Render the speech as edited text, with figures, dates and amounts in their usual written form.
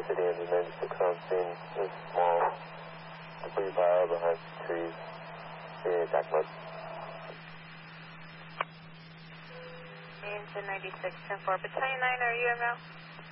to the engine 96 on scene. There's small debris pile behind the trees. The attack mode. Engine 96, 10-4, Battalion 9, are you in route?